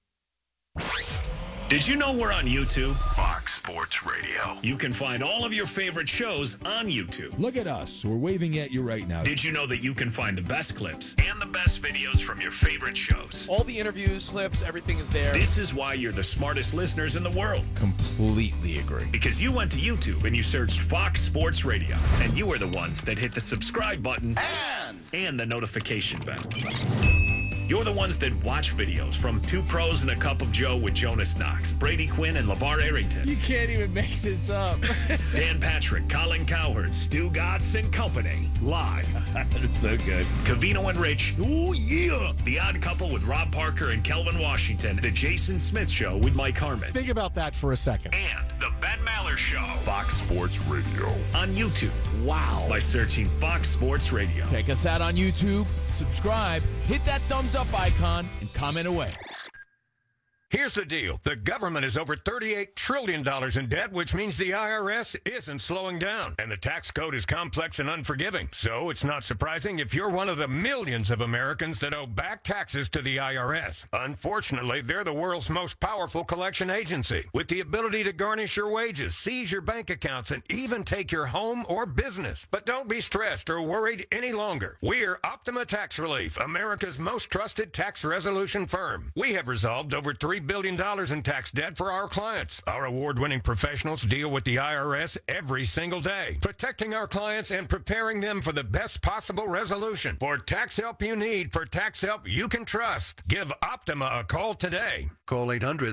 Did you know we're on YouTube? Fox Sports Radio. You can find all of your favorite shows on YouTube.
Look at us. We're waving at you right now.
Did you know that you can find the best clips and the best videos from your favorite shows?
All the interviews, clips, everything is there.
This is why you're the smartest listeners in the world.
Completely agree.
Because you went to YouTube and you searched Fox Sports Radio. And you are the ones that hit the subscribe button and the notification bell. You're the ones that watch videos from Two Pros and a Cup of Joe with Jonas Knox, Brady Quinn, and LeVar Arrington.
You can't even make this up.
Dan Patrick, Colin Cowherd, Stu Gatz, and company. Live.
It's so good.
Cavino and Rich. Oh, yeah. The Odd Couple with Rob Parker and Kelvin Washington. The Jason Smith Show with Mike Harmon.
Think about that for a second.
And the Ben Maller Show. Fox Sports Radio. On YouTube. Wow. By searching Fox Sports Radio.
Check us out on YouTube. Subscribe. Hit that thumbs up icon and comment away.
Here's the deal. The government is over $38 trillion in debt, which means the IRS isn't slowing down. And the tax code is complex and unforgiving. So it's not surprising if you're one of the millions of Americans that owe back taxes to the IRS. Unfortunately, they're the world's most powerful collection agency, with the ability to garnish your wages, seize your bank accounts, and even take your home or business. But don't be stressed or worried any longer. We're Optima Tax Relief, America's most trusted tax resolution firm. We have resolved over $3 billion in tax debt for our clients. Our award-winning professionals deal with the IRS every single day, protecting our clients and preparing them for the best possible resolution. For tax help you need, for tax help you can trust, give Optima a call today.
Call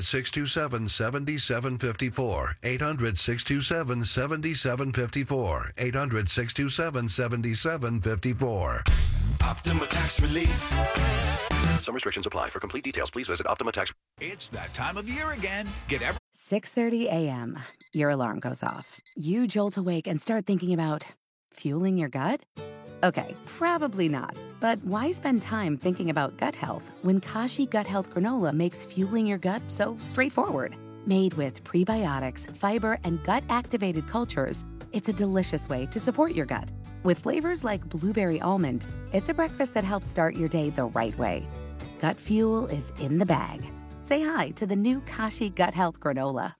800-627-7754. 800-627-7754. 800-627-7754.
Optima Tax Relief. Some restrictions apply. For complete details, please visit Optima Tax.
It's that time of year again. Get
6:30 a.m. Your alarm goes off. You jolt awake and start thinking about fueling your gut? Okay, probably not. But why spend time thinking about gut health when Kashi Gut Health Granola makes fueling your gut so straightforward? Made with prebiotics, fiber, and gut-activated cultures, it's a delicious way to support your gut. With flavors like blueberry almond, it's a breakfast that helps start your day the right way. Gut fuel is in the bag. Say hi to the new Kashi Gut Health Granola.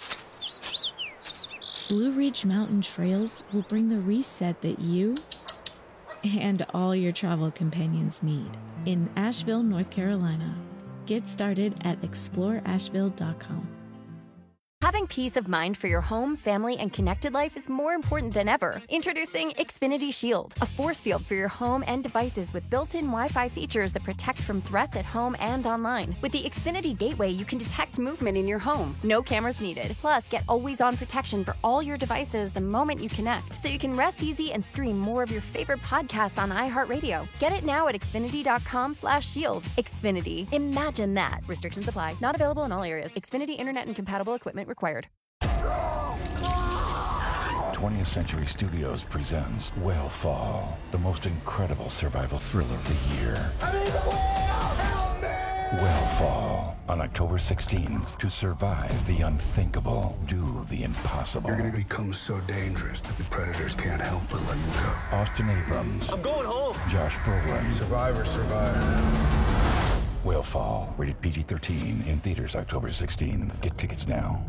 Blue Ridge Mountain Trails will bring the reset that you and all your travel companions need in Asheville, North Carolina. Get started at exploreasheville.com.
Having peace of mind for your home, family, and connected life is more important than ever. Introducing Xfinity Shield, a force field for your home and devices with built-in Wi-Fi features that protect from threats at home and online. With the Xfinity Gateway, you can detect movement in your home. No cameras needed. Plus, get always-on protection for all your devices the moment you connect, so you can rest easy and stream more of your favorite podcasts on iHeartRadio. Get it now at Xfinity.com/shield. Xfinity. Imagine that. Restrictions apply. Not available in all areas. Xfinity Internet and compatible equipment required.
20th Century Studios presents Whale the most incredible survival thriller of the year. Whale on October 16th. To survive the unthinkable, do the impossible.
You're going to become so dangerous that the predators can't help but let you go.
Austin Abrams.
I'm going home.
Josh Brolin.
Survivor.
Whale, rated PG-13, in theaters October 16th. Get tickets now.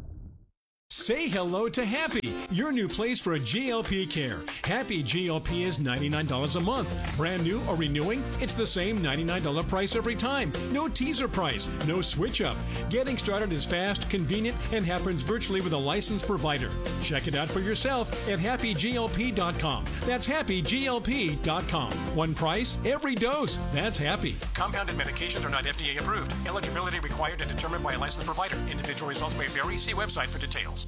Say hello to Happy, your new place for GLP care. Happy GLP is $99 a month. Brand new or renewing, it's the same $99 price every time. No teaser price, no switch up. Getting started is fast, convenient, and happens virtually with a licensed provider. Check it out for yourself at happyglp.com. That's happyglp.com. One price, every dose. That's Happy. Compounded medications are not FDA approved. Eligibility required and determined by a licensed provider. Individual results may vary. See website for details.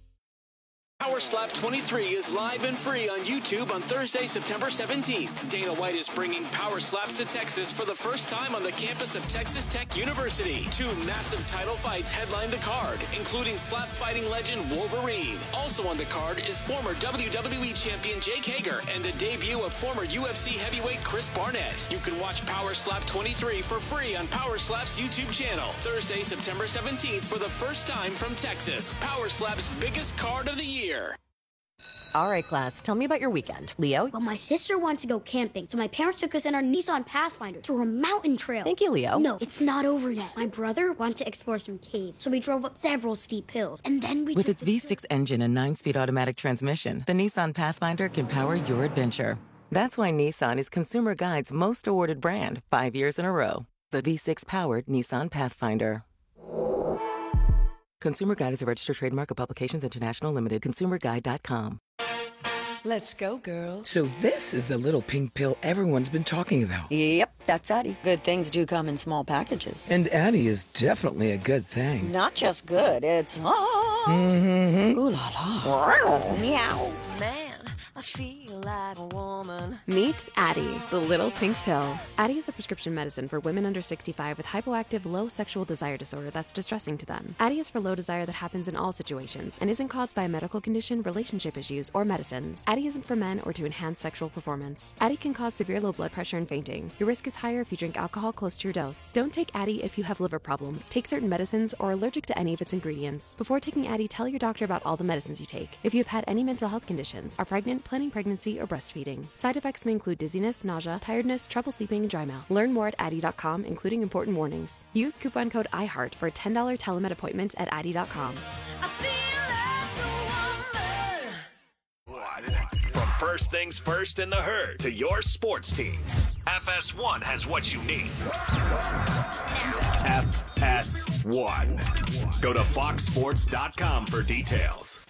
Power Slap 23 is live and free on YouTube on Thursday, September 17th. Dana White is bringing Power Slaps to Texas for the first time on the campus of Texas Tech University. 2 massive title fights headline the card, including slap fighting legend Wolverine. Also on the card is former WWE champion Jake Hager and the debut of former UFC heavyweight Chris Barnett. You can watch Power Slap 23 for free on Power Slap's YouTube channel. Thursday, September 17th for the first time from Texas. Power Slap's biggest card of the year.
All right, class, tell me about your weekend. Leo?
Well, my sister wants to go camping, so my parents took us in our Nissan Pathfinder to a mountain trail.
Thank you, Leo.
No, it's not over yet. My brother wanted to explore some caves, so we drove up several steep hills, and then we
With its V6 engine and 9-speed automatic transmission, the Nissan Pathfinder can power your adventure. That's why Nissan is Consumer Guide's most awarded brand 5 years in a row. The V6-powered Nissan Pathfinder. Consumer Guide is a registered trademark of Publications International Limited. ConsumerGuide.com.
Let's go, girls.
So this is the little pink pill everyone's been talking about.
Yep, that's Addie. Good things do come in small packages.
And Addie is definitely a good thing.
Not just good, it's...
Mm-hmm.
Ooh la la. Meow.
Man, I feel like a woman. Meet Addie, the little pink pill. Addie is a prescription medicine for women under 65 with hypoactive low sexual desire disorder that's distressing to them. Addie is for low desire that happens in all situations and isn't caused by a medical condition, relationship issues, or medicines. Addie isn't for men or to enhance sexual performance. Addie can cause severe low blood pressure and fainting. Your risk is higher if you drink alcohol close to your dose. Don't take Addie if you have liver problems, take certain medicines, or are allergic to any of its ingredients. Before taking Addie, tell your doctor about all the medicines you take. If you have had any mental health conditions, are pregnant, planning pregnancy, or breastfeeding. Side effects may include dizziness, nausea, tiredness, trouble sleeping, and dry mouth. Learn more at Addie.com, including important warnings. Use coupon code IHEART for a $10 telemed appointment at Addie.com.
From first things first in the herd to your sports teams, FS1 has what you need. FS1. Go to foxsports.com for details.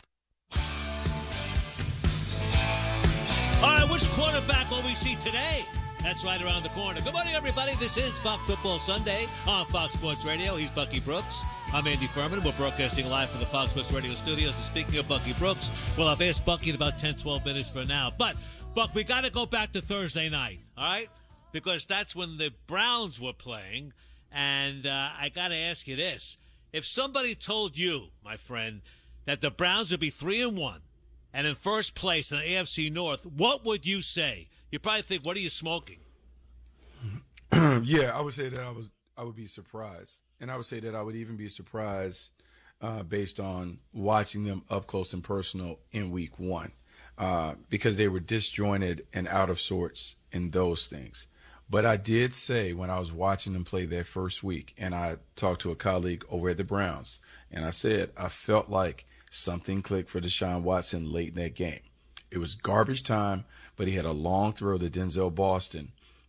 All right, which quarterback will we see today? That's right around the corner. Good morning, everybody. This is Fox Football Sunday on Fox Sports Radio. He's Bucky Brooks. I'm Andy Furman. We're broadcasting live from the Fox Sports Radio studios. And speaking of Bucky Brooks, well, I've asked Bucky in about 10, 12 minutes for now. But, Buck, we got to go back to Thursday night, all right? Because that's when the Browns were playing. And I got to ask you this. If somebody told you, my friend, that the Browns would be 3-1 and in first place in the AFC North, what would you say? You probably think, what are you smoking?
Yeah, I would say that I would be surprised. And I would say that I would even be surprised based on watching them up close and personal in week 1 because they were disjointed and out of sorts in those things. But I did say when I was watching them play their first week, and I talked to a colleague over at the Browns, and I said I felt like something clicked for Deshaun Watson late in that game. It was garbage time, but he had a long throw to Denzel Boston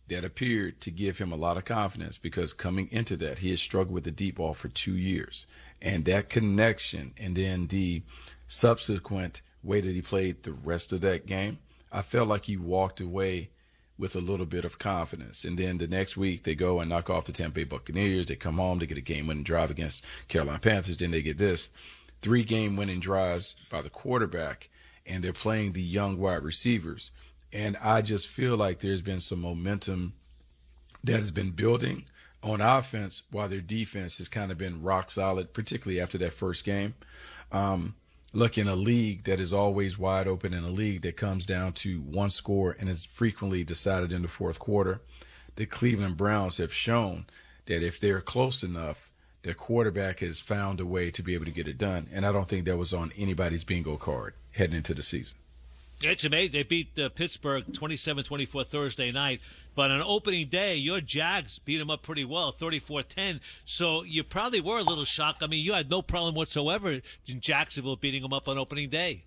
that appeared to give him a lot of confidence, because coming into that, he had struggled with the deep ball for 2 years. And that connection, and then the subsequent way that he played the rest of that game, I felt like he walked away with a little bit of confidence. And then the next week they go and knock off the Tampa Bay Buccaneers. They come home, they get a game-winning drive against Carolina Panthers. Then they get this 3 game-winning drives by the quarterback, and they're playing the young wide receivers. And I just feel like there's been some momentum that has been building on offense, while their defense has kind of been rock solid, particularly after that first game. Look, in a league that is always wide open, in a league that comes down to one score and is frequently decided in the fourth quarter, the Cleveland Browns have shown that if they're close enough, their quarterback has found a way to be able to get it done. And I don't think that was on anybody's bingo card heading into the season.
It's amazing. They beat Pittsburgh 27-24 Thursday night. But on opening day, your Jags beat them up pretty well, 34-10. So you probably were a little shocked. I mean, you had no problem whatsoever in Jacksonville beating them up on opening day.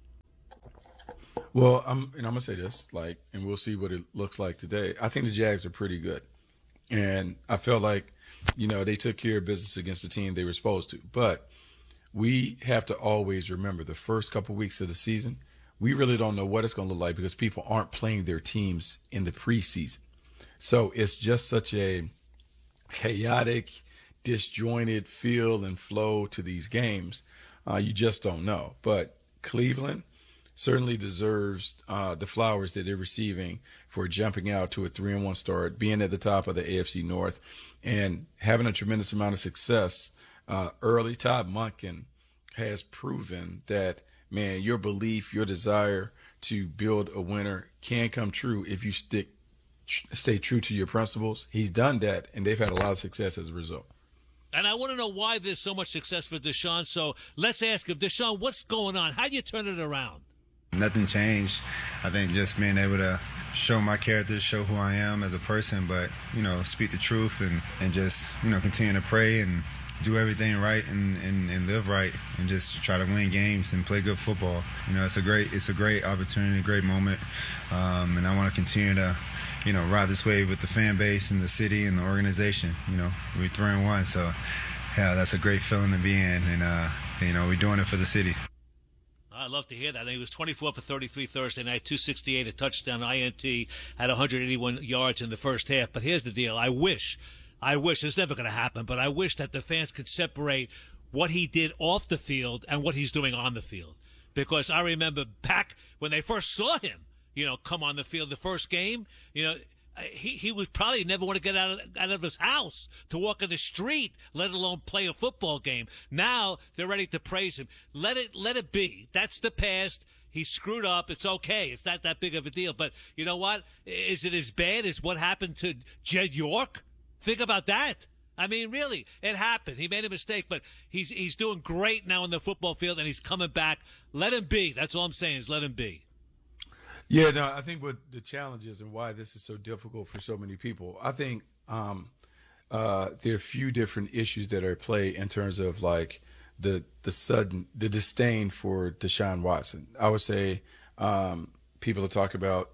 Well, I'm going to say this, and we'll see what it looks like today. I think the Jags are pretty good. And I felt like, they took care of business against the team they were supposed to. But we have to always remember the first couple weeks of the season, we really don't know what it's going to look like, because people aren't playing their teams in the preseason. So it's just such a chaotic, disjointed feel and flow to these games. You just don't know. But Cleveland certainly deserves the flowers that they're receiving for jumping out to a 3-1 start, being at the top of the AFC North, and having a tremendous amount of success early. Todd Monken has proven that, man, your belief, your desire to build a winner can come true if you stay true to your principles. He's done that, and they've had a lot of success as a result.
And I want to know why there's so much success for Deshaun. So let's ask him, Deshaun, what's going on? How do you turn it around?
Nothing changed. I think just being able to show my character, show who I am as a person, but, speak the truth and just, continue to pray and do everything right and live right and just try to win games and play good football. It's a great opportunity, a great moment. And I want to continue to, ride this wave with the fan base and the city and the organization. We're 3-1, so yeah, that's a great feeling to be in, and we're doing it for the city.
I love to hear that. He was 24 for 33 Thursday night, 268, a touchdown, INT, had 181 yards in the first half. But here's the deal. I wish it's never going to happen, but I wish that the fans could separate what he did off the field and what he's doing on the field. Because I remember back when they first saw him, come on the field the first game, he would probably never want to get out of his house to walk in the street, let alone play a football game. Now they're ready to praise him. Let it be. That's the past. He screwed up. It's okay. It's not that big of a deal. But you know what? Is it as bad as what happened to Jed York? Think about that. I mean, really, it happened. He made a mistake, but he's doing great now on the football field, and he's coming back. Let him be. That's all I'm saying is let him be.
Yeah, no, I think what the challenge is and why this is so difficult for so many people, I think there are a few different issues that are at play in terms of the disdain for Deshaun Watson. I would say people are talking about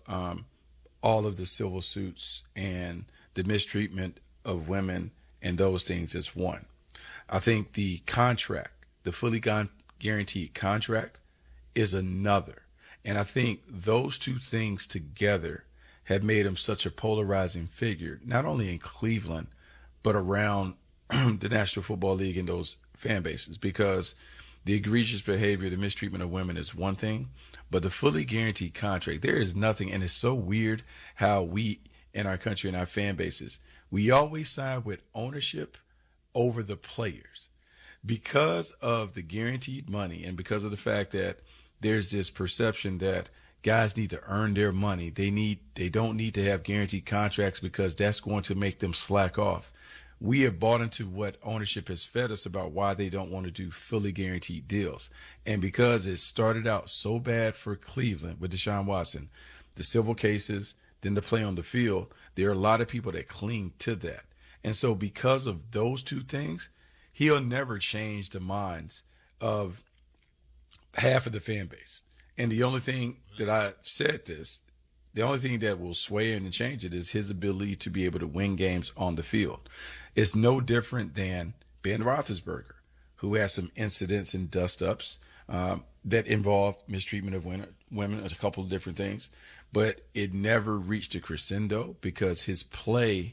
all of the civil suits and the mistreatment of women and those things is one. I think the contract, the fully guaranteed contract, is another. And I think those two things together have made him such a polarizing figure, not only in Cleveland, but around the National Football League and those fan bases, because the egregious behavior, the mistreatment of women is one thing, but the fully guaranteed contract, there is nothing. And it's so weird how we in our country and our fan bases, we always side with ownership over the players because of the guaranteed money and because of the fact that there's this perception that guys need to earn their money. They don't need to have guaranteed contracts because that's going to make them slack off. We have bought into what ownership has fed us about why they don't want to do fully guaranteed deals. And because it started out so bad for Cleveland with Deshaun Watson, the civil cases, then the play on the field, there are a lot of people that cling to that. And so because of those two things, he'll never change the minds of half of the fan base. And the only thing that I said this, The only thing that will sway and change it is his ability to be able to win games on the field. It's no different than Ben Roethlisberger, who has some incidents and dust-ups that involved mistreatment of women, a couple of different things. But it never reached a crescendo because his play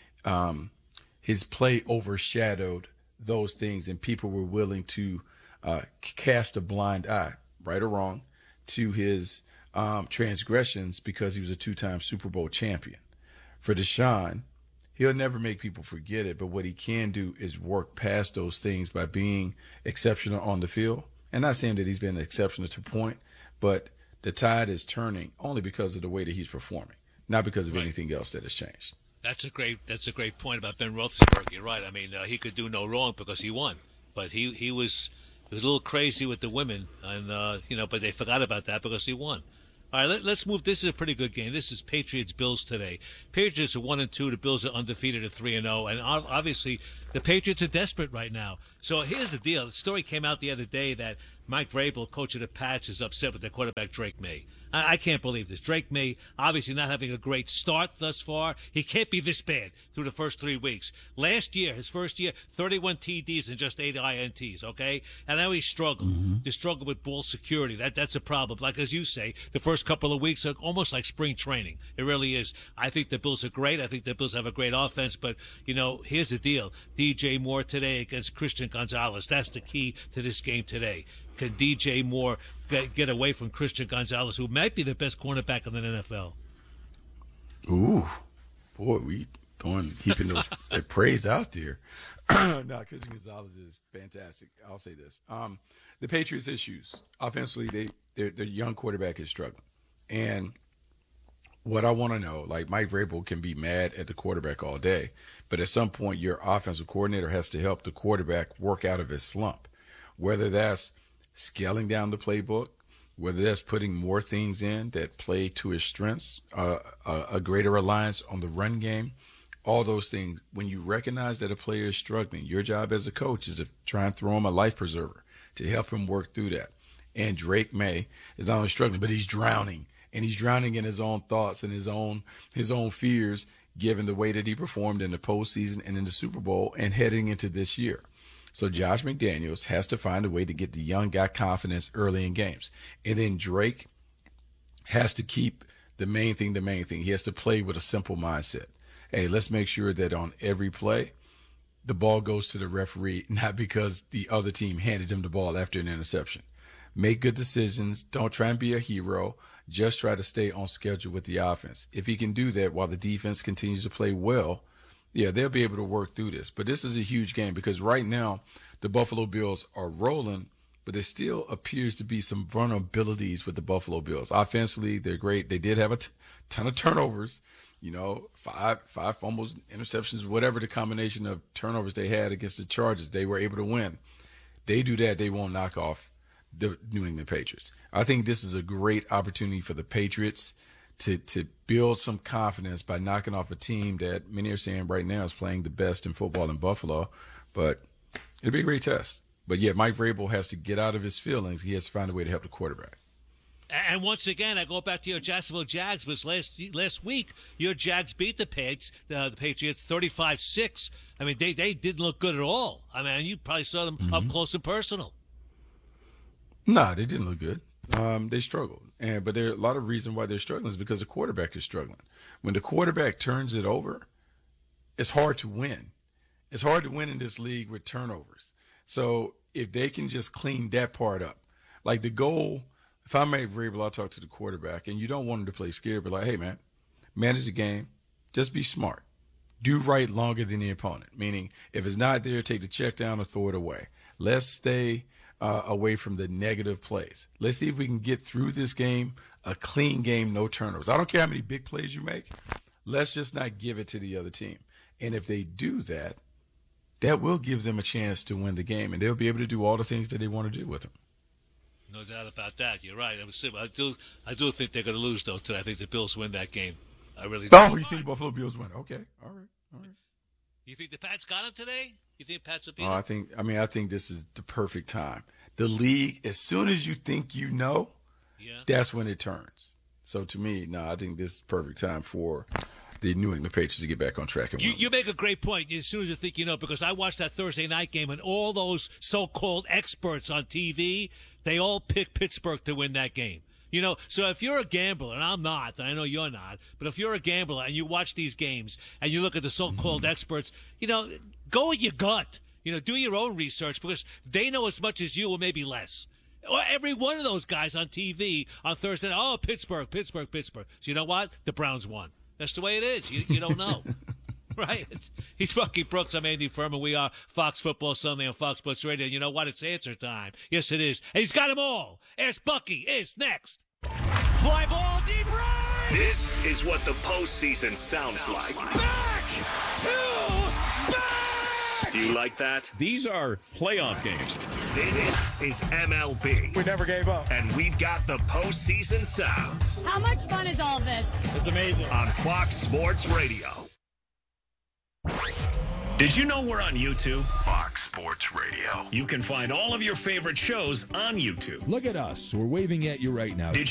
overshadowed those things, and people were willing to cast a blind eye, right or wrong, to his transgressions because he was a 2-time Super Bowl champion. For Deshaun, he'll never make people forget it, but what he can do is work past those things by being exceptional on the field. And not saying that he's been exceptional to a point, but the tide is turning only because of the way that he's performing, not because of anything else that has changed.
That's a great point about Ben Roethlisberger. You're right. I mean, he could do no wrong because he won, but he was a little crazy with the women, and but they forgot about that because he won. All right, let's move. This is a pretty good game. This is Patriots-Bills today. Patriots are 1-2. The Bills are undefeated at 3-0. And obviously, the Patriots are desperate right now. So here's the deal. The story came out the other day that Mike Vrabel, coach of the Pats, is upset with their quarterback, Drake May. I can't believe this. Drake May, obviously not having a great start thus far. He can't be this bad through the first 3 weeks. Last year, his first year, 31 TDs and just 8 INTs, okay? And now he's struggling. Mm-hmm. They struggle with ball security. That's a problem. Like, as you say, the first couple of weeks are almost like spring training. It really is. I think the Bills are great. I think the Bills have a great offense. But, here's the deal. DJ Moore today against Christian Gonzalez. That's the key to this game today. Can DJ Moore get away from Christian Gonzalez, who might be the best cornerback in the NFL?
Ooh, boy, we heaping the praise out there. No, Christian Gonzalez is fantastic. I'll say this: the Patriots' issues offensively, their young quarterback is struggling, and what I want to know, like Mike Vrabel can be mad at the quarterback all day, but at some point, your offensive coordinator has to help the quarterback work out of his slump, whether that's scaling down the playbook, whether that's putting more things in that play to his strengths, a greater reliance on the run game, all those things. When you recognize that a player is struggling, your job as a coach is to try and throw him a life preserver to help him work through that. And Drake May is not only struggling, but he's drowning. And he's drowning in his own thoughts and his own fears, given the way that he performed in the postseason and in the Super Bowl and heading into this year. So Josh McDaniels has to find a way to get the young guy confidence early in games. And then Drake has to keep the main thing. He has to play with a simple mindset. Hey, let's make sure that on every play, the ball goes to the referee, not because the other team handed him the ball after an interception. Make good decisions. Don't try and be a hero. Just try to stay on schedule with the offense. If he can do that while the defense continues to play well, yeah, they'll be able to work through this. But this is a huge game because right now the Buffalo Bills are rolling, but there still appears to be some vulnerabilities with the Buffalo Bills. Offensively, they're great. They did have a ton of turnovers, 5 fumbles, interceptions, whatever the combination of turnovers they had against the Chargers, they were able to win. They do that, they won't knock off the New England Patriots. I think this is a great opportunity for the Patriots to build some confidence by knocking off a team that many are saying right now is playing the best in football in Buffalo. But it'll be a great test. But, yeah, Mike Vrabel has to get out of his feelings. He has to find a way to help the quarterback.
And once again, I go back to your Jacksonville Jags, because last week your Jags beat the Patriots 35-6. I mean, they didn't look good at all. I mean, you probably saw them up close and personal.
No, they didn't look good. They struggled. But there are a lot of reasons why they're struggling is because the quarterback is struggling. When the quarterback turns it over, it's hard to win. It's hard to win in this league with turnovers. So if they can just clean that part up, like the goal, if I'm Mike Vrabel, I'll talk to the quarterback, and you don't want him to play scared, but like, hey, man, manage the game. Just be smart. Do right longer than the opponent, meaning if it's not there, take the check down or throw it away. Let's stay away from the negative plays. Let's see if we can get through this game, a clean game, no turnovers. I don't care how many big plays you make. Let's just not give it to the other team. And if they do that, that will give them a chance to win the game, and they'll be able to do all the things that they want to do with them.
No doubt about that. You're right. I do think they're going to lose, though, today. I think the Bills win that game. I really do.
Oh, you think Buffalo Bills win? Okay. All right.
You think the Pats got him today? You think Pats will beat him?
I think this is the perfect time. The league, as soon as you think you know, that's when it turns. So to me, no, I think this is perfect time for the New England Patriots to get back on track. And
you make a great point as soon as you think you know, because I watched that Thursday night game and all those so-called experts on TV, they all picked Pittsburgh to win that game. You know, so if you're a gambler, and I'm not, and I know you're not, but if you're a gambler and you watch these games and you look at the so-called experts, you know, go with your gut. You know, do your own research because they know as much as you or maybe less. Or every one of those guys on TV on Thursday night, oh, Pittsburgh. So you know what? The Browns won. That's the way it is. You don't know. Right? He's Bucky Brooks. I'm Andy Furman. We are Fox Football Sunday on Fox Sports Radio. You know what? It's answer time. Yes, it is. And he's got them all. Ask Bucky is next.
Fly ball deep right. This is what the postseason sounds like.
Back to back.
Do you like that?
These are playoff games.
This is MLB.
We never gave up.
And we've got the postseason sounds.
How much fun is all this?
It's amazing.
On Fox Sports Radio. Did you know we're on YouTube?
Fox Sports Radio.
You can find all of your favorite shows on YouTube.
Look at us. We're waving at you right now.
Did